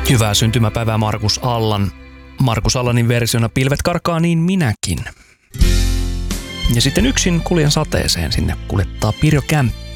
Hyvää syntymäpäivää Markus Allan. Markus Allanin versiona Pilvet karkaa niin minäkin. Ja sitten yksin kuljen sateeseen sinne kuljettaa Pirjo Kämppä.